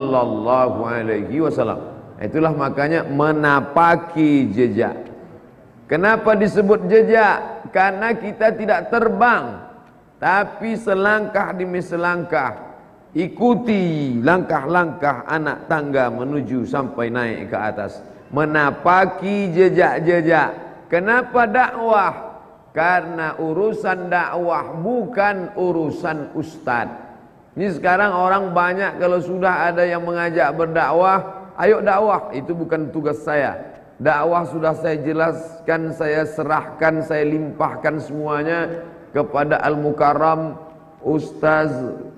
sallallahu alaihi wasallam. Itulah makanya menapaki jejak. Kenapa disebut jejak? Karena kita tidak terbang, tapi selangkah demi selangkah ikuti langkah-langkah anak tangga menuju sampai naik ke atas. Menapaki jejak-jejak. Kenapa dakwah? Karena urusan dakwah bukan urusan ustadz. Ini sekarang orang banyak kalau sudah ada yang mengajak berdakwah, ayo dakwah, itu bukan tugas saya. Dakwah sudah saya jelaskan, saya serahkan, saya limpahkan semuanya kepada Al-Mukarram Ustaz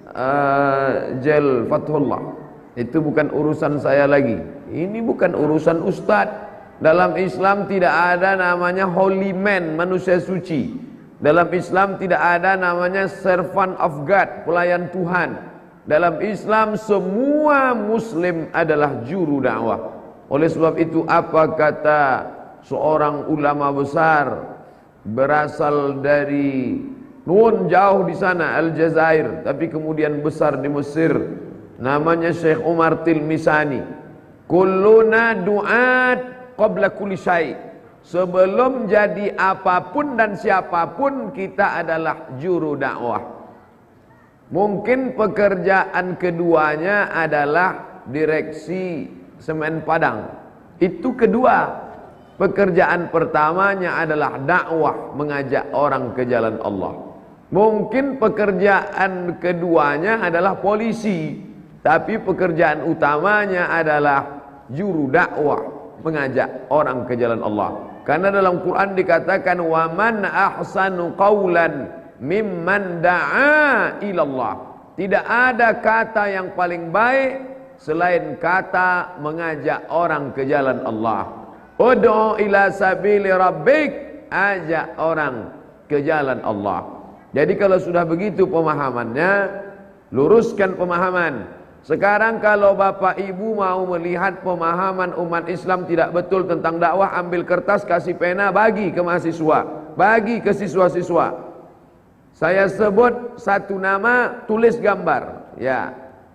Jal Fathullah. Itu bukan urusan saya lagi. Ini bukan urusan ustadz. Dalam Islam tidak ada namanya holy man, manusia suci. Dalam Islam tidak ada namanya servant of God, pelayan Tuhan. Dalam Islam semua muslim adalah juru dakwah. Oleh sebab itu apa kata seorang ulama besar berasal dari nun jauh di sana Aljazair, tapi kemudian besar di Mesir, namanya Syekh Umar Tilmisani. Kulluna du'at qabla kulli syai'. Sebelum jadi apapun dan siapapun kita adalah juru dakwah. Mungkin pekerjaan keduanya adalah direksi semen Padang. Itu kedua. Pekerjaan pertamanya adalah dakwah, mengajak orang ke jalan Allah. Mungkin pekerjaan keduanya adalah polisi, tapi pekerjaan utamanya adalah juru dakwah, mengajak orang ke jalan Allah. Karena dalam Quran dikatakan wa man ahsanu qawlan mimman da'a ilallah. Tidak ada kata yang paling baik selain kata mengajak orang ke jalan Allah. Ud'u ila sabili rabbik, ajak orang ke jalan Allah. Jadi kalau sudah begitu pemahamannya, luruskan pemahaman. Sekarang kalau bapak ibu mau melihat pemahaman umat Islam tidak betul tentang dakwah, ambil kertas, kasih pena, bagi ke mahasiswa, bagi ke siswa-siswa. Saya sebut satu nama, tulis gambar. Ya,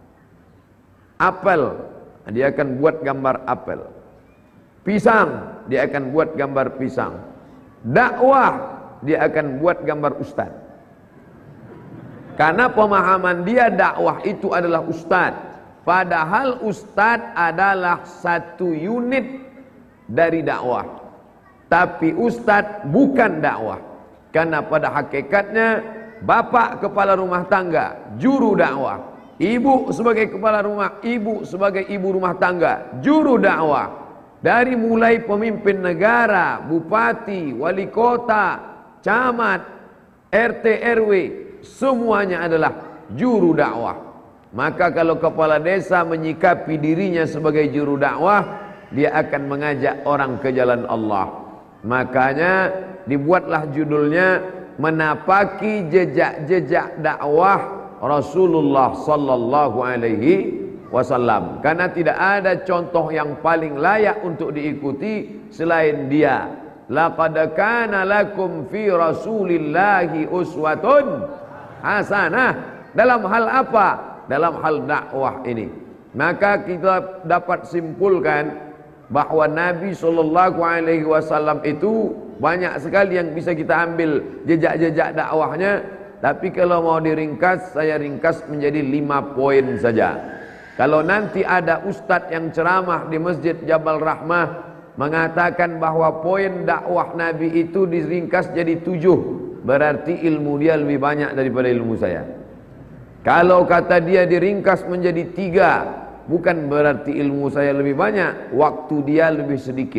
apel, dia akan buat gambar apel. Pisang, dia akan buat gambar pisang. Dakwah, dia akan buat gambar ustadz. Karena pemahaman dia dakwah itu adalah ustadz. Padahal ustadz adalah satu unit dari dakwah. Tapi ustadz bukan dakwah. Karena pada hakikatnya bapak kepala rumah tangga, juru dakwah. Ibu sebagai kepala rumah, ibu sebagai ibu rumah tangga, juru dakwah. Dari mulai pemimpin negara, bupati, wali kota, camat, RT RW, semuanya adalah juru dakwah. Maka kalau kepala desa menyikapi dirinya sebagai juru dakwah, dia akan mengajak orang ke jalan Allah. Makanya dibuatlah judulnya menapaki jejak-jejak dakwah Rasulullah sallallahu alaihi wasallam. Karena tidak ada contoh yang paling layak untuk diikuti selain dia. Laqad kana lakum fi Rasulillahi uswatun hasanah. Dalam hal apa? Dalam hal dakwah ini. Maka kita dapat simpulkan bahwa Nabi sallallahu alaihi wasallam itu banyak sekali yang bisa kita ambil jejak-jejak dakwahnya. Tapi kalau mau diringkas, saya ringkas menjadi 5 poin saja. Kalau nanti ada ustadz yang ceramah di Masjid Jabal Rahmah mengatakan bahwa poin dakwah Nabi itu diringkas jadi 7, berarti ilmu dia lebih banyak daripada ilmu saya. Kalau kata dia diringkas menjadi 3, bukan berarti ilmu saya lebih banyak, waktu dia lebih sedikit.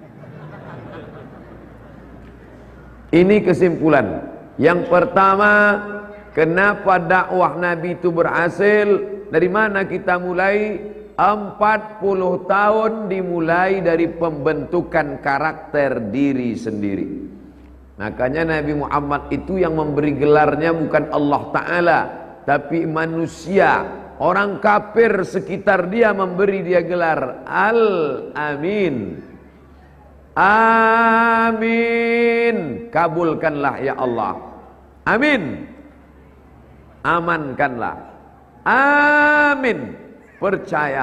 Ini kesimpulan. Yang pertama, kenapa dakwah Nabi itu berhasil? Dari mana kita mulai? 40 tahun dimulai dari pembentukan karakter diri sendiri. Makanya Nabi Muhammad itu yang memberi gelarnya bukan Allah Ta'ala, tapi manusia. Orang kafir sekitar dia memberi dia gelar Al-Amin. Amin. Kabulkanlah ya Allah. Amin. Amankanlah. Amin. Percaya.